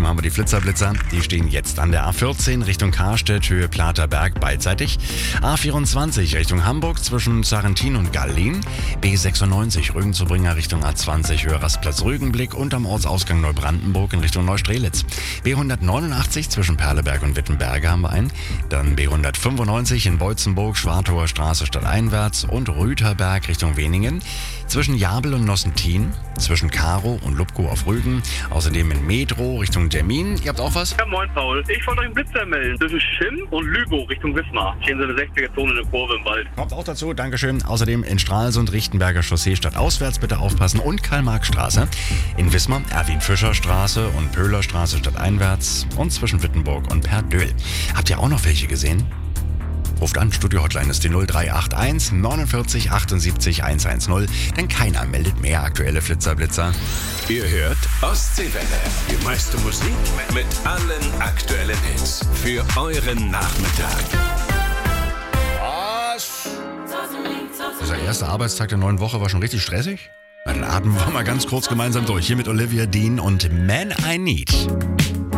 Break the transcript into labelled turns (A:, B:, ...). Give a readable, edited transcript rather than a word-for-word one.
A: haben wir die Flitzer-Blitzer. Die stehen jetzt an der A14 Richtung Karstedt, Höhe Platerberg beidseitig. A24 Richtung Hamburg zwischen Sarrentin und Gallin. B96 Rügen-Zurbringer Richtung A20 Höhe Rastplatz Rügenblick und am Ortsausgang Neubrandenburg in Richtung Neustrelitz. B189 zwischen Perleberg und Wittenberge haben wir einen. Dann B195 in Beutzenburg, Schwartauer Straße stadteinwärts und Rüterberg Richtung Weningen. Zwischen Jabel und Nossentin, zwischen Karo und Lubko auf Rügen. Außerdem in Metro Richtung Termin. Ihr habt auch was?
B: Ja, moin Paul. Ich wollte euch einen Blitzer melden. Zwischen Schimm und Lügow Richtung Wismar. Stehen so eine 60er-Zone in der Kurve im Wald.
A: Kommt auch dazu, Dankeschön. Außerdem in Stralsund Richtenberger Chaussee stadtauswärts bitte aufpassen und Karl-Marx-Straße. In Wismar Erwin-Fischer-Straße und Pöhler-Straße stadteinwärts und zwischen Wittenburg und Perdöhl. Habt ihr auch noch welche gesehen? Ruft an, Studio-Hotline ist die 0381 49 78 110, denn keiner meldet mehr aktuelle Flitzer-Blitzer.
C: Ihr hört Ostseewelle. Die meiste Musik mit allen aktuellen Hits. Für euren Nachmittag.
A: Was? Dieser erste Arbeitstag der neuen Woche war schon richtig stressig? Na, dann atmen wir mal ganz kurz gemeinsam durch. Hier mit Olivia Dean und Man I Need.